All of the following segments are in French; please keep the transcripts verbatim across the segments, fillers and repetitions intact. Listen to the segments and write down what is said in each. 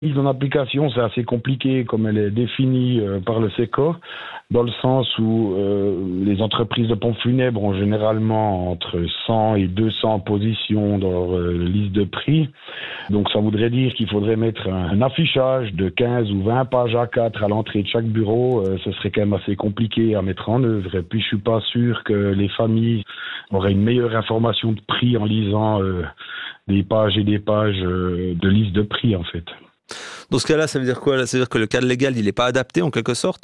mise en application, c'est assez compliqué comme elle est définie euh, par le SECO, dans le sens où euh, les entreprises de pompes funèbres ont généralement entre cent et deux cents positions dans leur euh, liste de prix. Donc ça voudrait dire qu'il faudrait mettre un, un affichage de quinze ou vingt pages A quatre à l'entrée de chaque bureau. Euh, ce serait quand même assez compliqué à mettre en œuvre. Et puis je suis pas sûr que les familles auraient une meilleure information de prix en lisant euh, des pages et des pages euh, de liste de prix en fait. Dans ce cas-là, ça veut dire quoi là? Ça veut dire que le cadre légal, il n'est pas adapté en quelque sorte?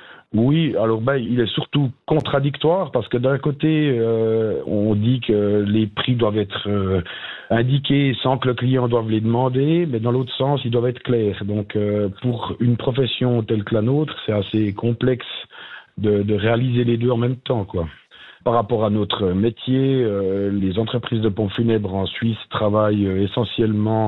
Oui, alors ben, il est surtout contradictoire parce que d'un côté, euh, on dit que les prix doivent être euh, indiqués sans que le client doive les demander, mais dans l'autre sens, ils doivent être clairs. Donc, euh, pour une profession telle que la nôtre, c'est assez complexe de, de réaliser les deux en même temps, quoi. Par rapport à notre métier, euh, les entreprises de pompes funèbres en Suisse travaillent euh, essentiellement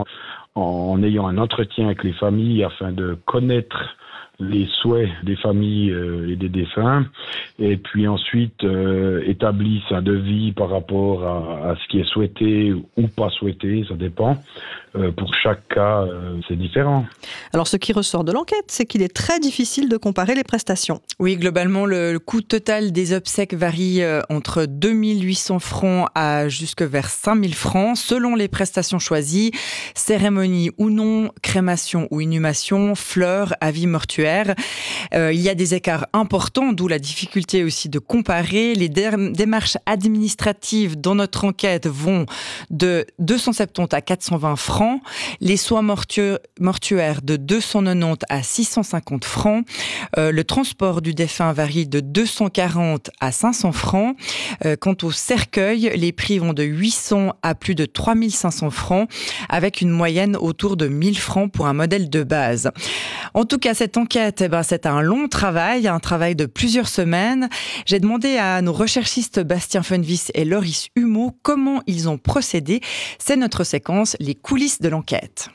en ayant un entretien avec les familles afin de connaître les souhaits des familles euh, et des défunts, et puis ensuite euh, établissent un devis par rapport à, à ce qui est souhaité ou pas souhaité, ça dépend. Euh, pour chaque cas, euh, c'est différent. Alors, ce qui ressort de l'enquête, c'est qu'il est très difficile de comparer les prestations. Oui, globalement, le, le coût total des obsèques varie euh, entre deux mille huit cents francs à jusque vers cinq mille francs, selon les prestations choisies, cérémonie ou non, crémation ou inhumation, fleurs, avis mortuaires. Euh, il y a des écarts importants, d'où la difficulté aussi de comparer. Les dé- démarches administratives dans notre enquête vont de deux cent soixante-dix à quatre cent vingt francs. Les soins mortu- mortuaires de deux cent quatre-vingt-dix à six cent cinquante francs. Euh, le transport du défunt varie de deux cent quarante à cinq cents francs. Euh, quant au cercueil, les prix vont de huit cents à plus de trois mille cinq cents francs, avec une moyenne autour de mille francs pour un modèle de base. En tout cas, cette enquête, eh ben, c'est un long travail, un travail de plusieurs semaines. J'ai demandé à nos recherchistes Bastien Funvis et Loris Humeau comment ils ont procédé. C'est notre séquence Les coulisses de l'enquête.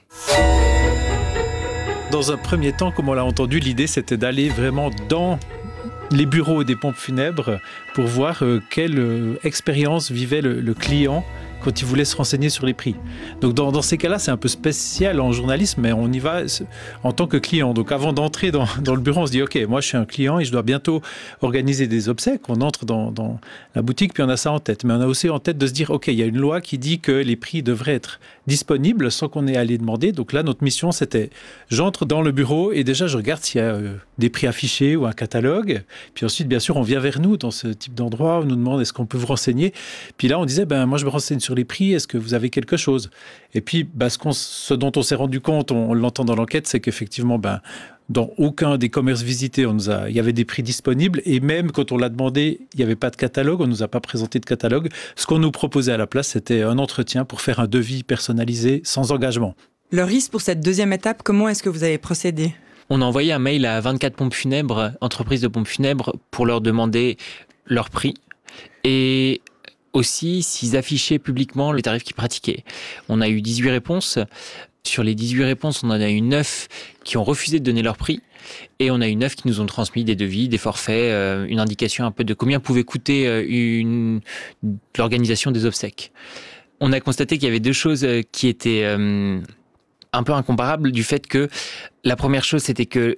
Dans un premier temps, comme on l'a entendu, l'idée c'était d'aller vraiment dans les bureaux des pompes funèbres pour voir euh, quelle euh, expérience vivait le, le client quand il voulait se renseigner sur les prix. Donc dans, dans ces cas-là, c'est un peu spécial en journalisme, mais on y va en tant que client. Donc avant d'entrer dans, dans le bureau, on se dit « Ok, moi je suis un client et je dois bientôt organiser des obsèques ». On entre dans, dans la boutique, puis on a ça en tête. Mais on a aussi en tête de se dire « Ok, il y a une loi qui dit que les prix devraient être disponibles sans qu'on ait à les demander ». Donc là, notre mission, c'était j'entre dans le bureau et déjà je regarde s'il y a euh, des prix affichés ou un catalogue. Puis ensuite, bien sûr, on vient vers nous dans ce type d'endroit. On nous demande « Est-ce qu'on peut vous renseigner ?» Puis là, on disait ben, « Moi, je me renseigne sur les prix, est-ce que vous avez quelque chose ?» Et puis, bah, ce, qu'on, ce dont on s'est rendu compte, on, on l'entend dans l'enquête, c'est qu'effectivement, ben, dans aucun des commerces visités, on nous a, il y avait des prix disponibles. Et même quand on l'a demandé, il n'y avait pas de catalogue, on ne nous a pas présenté de catalogue. Ce qu'on nous proposait à la place, c'était un entretien pour faire un devis personnalisé sans engagement. Loris, pour cette deuxième étape, comment est-ce que vous avez procédé ? On a envoyé un mail à vingt-quatre pompes funèbres, entreprises de pompes funèbres, pour leur demander leur prix. Et aussi s'ils affichaient publiquement les tarifs qu'ils pratiquaient. On a eu dix-huit réponses. Sur les dix-huit réponses, on en a eu neuf qui ont refusé de donner leur prix. Et on a eu neuf qui nous ont transmis des devis, des forfaits, euh, une indication un peu de combien pouvait coûter euh, une, l'organisation des obsèques. On a constaté qu'il y avait deux choses qui étaient euh, un peu incomparables, du fait que la première chose, c'était que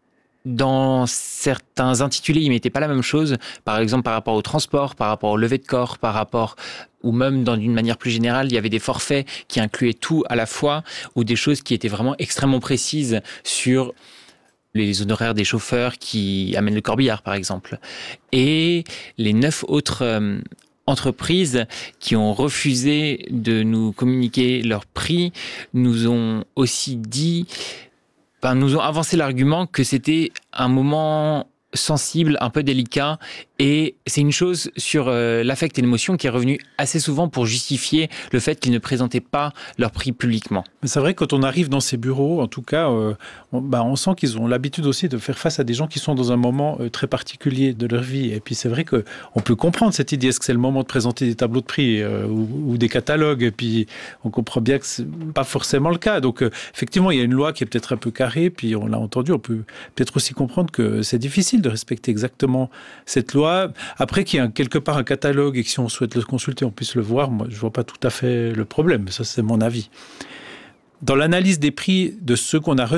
dans certains intitulés, ils mettaient pas la même chose. Par exemple, par rapport au transport, par rapport au lever de corps, par rapport, ou même dans une manière plus générale, il y avait des forfaits qui incluaient tout à la fois, ou des choses qui étaient vraiment extrêmement précises sur les honoraires des chauffeurs qui amènent le corbillard, par exemple. Et les neuf autres euh, entreprises qui ont refusé de nous communiquer leur prix nous ont aussi dit... Ben, nous ont avancé l'argument que c'était un moment sensible, un peu délicat, et c'est une chose sur euh, l'affect et l'émotion qui est revenue assez souvent pour justifier le fait qu'ils ne présentaient pas leur prix publiquement. Mais c'est vrai que quand on arrive dans ces bureaux, en tout cas, euh, on, bah, on sent qu'ils ont l'habitude aussi de faire face à des gens qui sont dans un moment euh, très particulier de leur vie. Et puis c'est vrai qu'on peut comprendre cette idée, est-ce que c'est le moment de présenter des tableaux de prix euh, ou, ou des catalogues, et puis on comprend bien que c'est pas forcément le cas. Donc euh, effectivement, il y a une loi qui est peut-être un peu carrée, puis on l'a entendu, on peut peut-être aussi comprendre que c'est difficile de respecter exactement cette loi. Après qu'il y ait quelque part un catalogue et que si on souhaite le consulter, on puisse le voir, moi je ne vois pas tout à fait le problème. Ça, c'est mon avis. Dans l'analyse des prix de ceux qu'on a reçus,